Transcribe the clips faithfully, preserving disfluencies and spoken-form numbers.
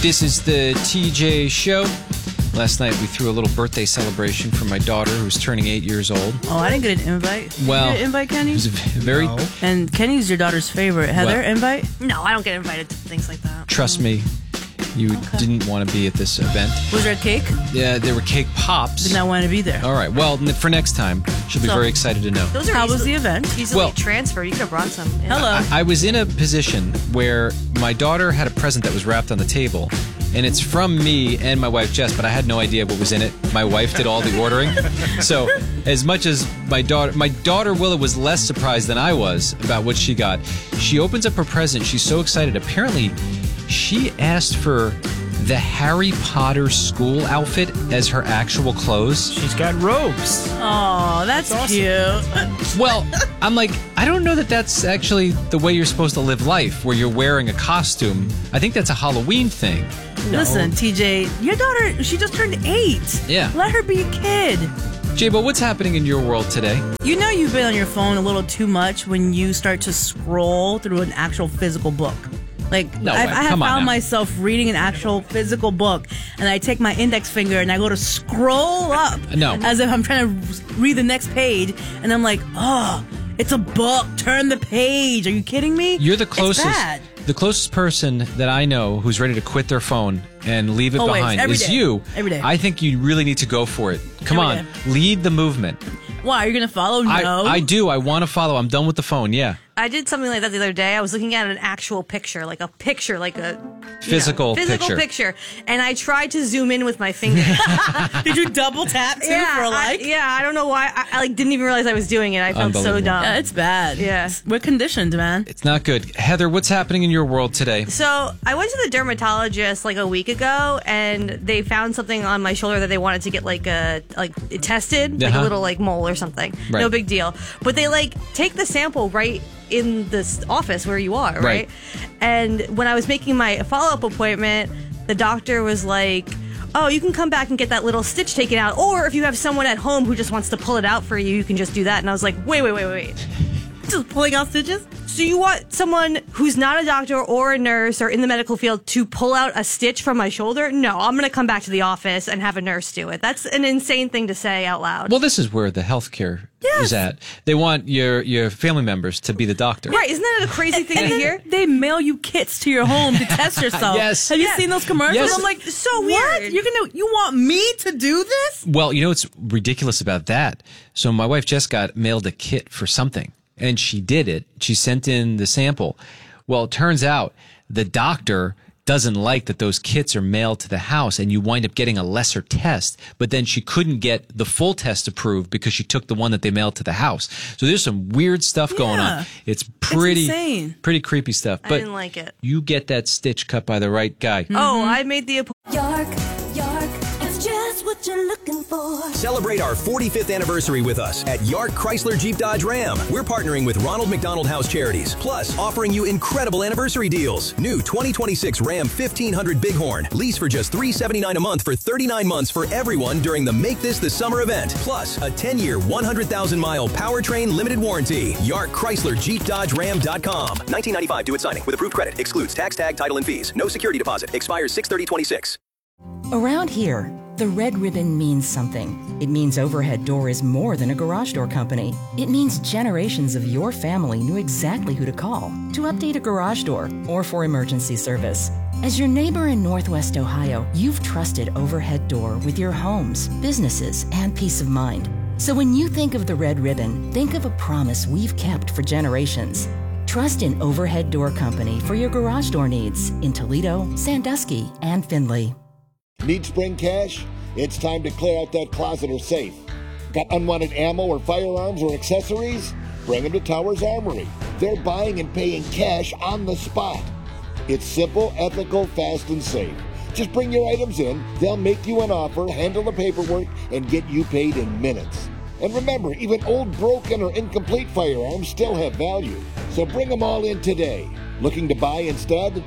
This is the T J Show. Last night we threw a little birthday celebration for my daughter who's turning eight years old. Oh, I didn't get an invite. Did Well, you get an invite, Kenny? It was a very... No. And Kenny's your daughter's favorite. Heather, Well- invite? No, I don't get invited to things like that. Trust me, you Okay. didn't want to be at this event. Was there a cake? Yeah, there were cake pops. Did not want to be there. All right. Well, n- for next time, she'll be So- very excited to know. Those are How was easily, the event? easily Well- transferred. You could have brought some. in. Hello. I, I was in a position where my daughter had a present that was wrapped on the table, and it's from me and my wife Jess, but I had no idea what was in it. My wife did all the ordering. So as much as my daughter, my daughter Willa was less surprised than I was about what she got. She opens up her present. She's so excited. Apparently, she asked for the Harry Potter school outfit as her actual clothes. She's got robes. Oh, that's, That's cute. Well, I'm like, I don't know that that's actually the way you're supposed to live life, where you're wearing a costume. I think that's a Halloween thing. Listen, T J, your daughter, she just turned eight. Yeah. Let her be a kid. Jabo, what's happening in your world today? You know you've been on your phone a little too much when you start to scroll through an actual physical book. Like, No I, way. I have Come on found now. myself reading an actual physical book, and I take my index finger and I go to scroll up. No. As if I'm trying to read the next page, and I'm like, oh, it's a book. Turn the page. Are you kidding me? You're the It's closest, bad. the closest person that I know who's ready to quit their phone and leave it Always, behind every is day. you. Every day. I think you really need to go for it. Come Every on, day. lead the movement. Why? Are you going to follow? No. I, I do. I want to follow. I'm done with the phone. Yeah. I did something like that the other day. I was looking at an actual picture, like a picture, like a you Physical know, physical picture. picture, and I tried to zoom in with my finger. Did you double tap too yeah, for a I, like? yeah. I don't know why. I, I like didn't even realize I was doing it. I felt so Unbelievable. dumb. Yeah, it's bad. Yeah. We're conditioned, man. It's not good. Heather, what's happening in your world today? So I went to the dermatologist like a week ago, and they found something on my shoulder that they wanted to get like a like it tested, like Uh-huh. a little like mole or something. Right. No big deal. But they like take the sample right in this office where you are, right? Right. And when I was making my follow up appointment, the doctor was like, oh, you can come back and get that little stitch taken out. Or if you have someone at home who just wants to pull it out for you, you can just do that. And I was like, wait, wait, wait, wait. Just pulling out stitches? So you want someone who's not a doctor or a nurse or in the medical field to pull out a stitch from my shoulder? No, I'm going to come back to the office and have a nurse do it. That's an insane thing to say out loud. Well, this is where the healthcare is at. They want your your family members to be the doctor. Right, isn't that a crazy thing And to then hear? they mail you kits to your home to test yourself. Yes. Have you Yeah. seen those commercials? Yes. I'm like, So what? weird. You're gonna? You want me to do this? Well, you know what's ridiculous about that? So my wife just got mailed a kit for something, and she did it. She sent in the sample. Well, it turns out the doctor doesn't like that those kits are mailed to the house, and you wind up getting a lesser test. But then she couldn't get the full test approved because she took the one that they mailed to the house. So there's some weird stuff going Yeah. on. It's pretty, insane. pretty creepy stuff. I But didn't like it. you get that stitch cut by the right guy. Oh, I made the appointment. York, York, it's just what you're looking for. Celebrate our forty-fifth anniversary with us at York Chrysler Jeep Dodge Ram. We're partnering with Ronald McDonald House Charities, plus offering you incredible anniversary deals. New twenty twenty-six Ram fifteen hundred Bighorn. Lease for just three hundred seventy-nine dollars a month for thirty-nine months for everyone during the Make This the Summer event. Plus a ten-year, one hundred thousand mile powertrain limited warranty. York Chrysler Jeep Dodge Ram dot com. nineteen ninety-five due at signing with approved credit. Excludes tax, tag, title, and fees. No security deposit. Expires six thirty twenty-six. Around here, the red ribbon means something. It means Overhead Door is more than a garage door company. It means generations of your family knew exactly who to call to update a garage door or for emergency service. As your neighbor in Northwest Ohio, you've trusted Overhead Door with your homes, businesses, and peace of mind. So when you think of the red ribbon, think of a promise we've kept for generations. Trust in Overhead Door Company for your garage door needs in Toledo, Sandusky, and Findlay. Need spring cash? It's time to clear out that closet or safe. Got unwanted ammo or firearms or accessories? Bring them to Towers Armory. They're buying and paying cash on the spot. It's simple, ethical, fast, and safe. Just bring your items in, they'll make you an offer, handle the paperwork, and get you paid in minutes. And remember, even old, broken, or incomplete firearms still have value. So bring them all in today. Looking to buy instead?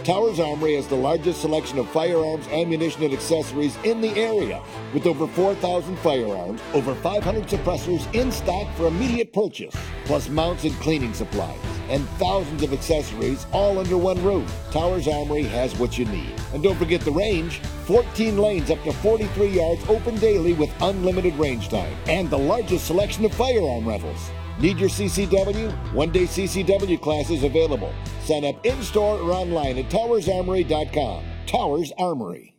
Towers Armory has the largest selection of firearms, ammunition, and accessories in the area, with over four thousand firearms, over five hundred suppressors in stock for immediate purchase, plus mounts and cleaning supplies, and thousands of accessories all under one roof. Towers Armory has what you need. And don't forget the range, fourteen lanes up to forty-three yards, open daily with unlimited range time, and the largest selection of firearm rentals. Need your C C W? One-day C C W classes available. Sign up in-store or online at towers armory dot com. Towers Armory.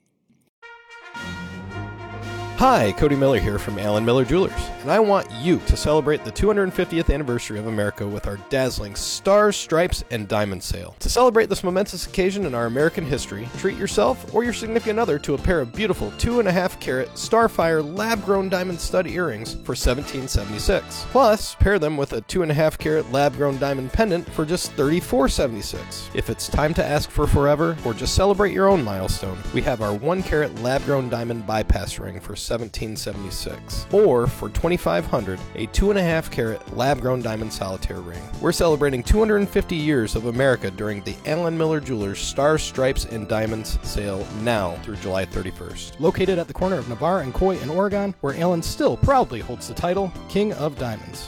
Hi, Cody Miller here from Allen Miller Jewelers, and I want you to celebrate the two hundred fiftieth anniversary of America with our dazzling Stars, Stripes, and Diamond sale. To celebrate this momentous occasion in our American history, treat yourself or your significant other to a pair of beautiful two and a half carat Starfire lab-grown diamond stud earrings for seventeen seventy-six. Plus, pair them with a two and a half carat lab-grown diamond pendant for just thirty-four seventy-six. If it's time to ask for forever or just celebrate your own milestone, we have our one carat lab-grown diamond bypass ring for seventeen seventy-six, or for twenty-five hundred, a two and a half carat lab-grown diamond solitaire ring. We're celebrating two hundred fifty years of America during the Allen Miller Jewelers Stars, Stripes, and Diamonds sale now through July thirty-first. Located at the corner of Navarre and Coy in Oregon, where Allen still proudly holds the title King of Diamonds.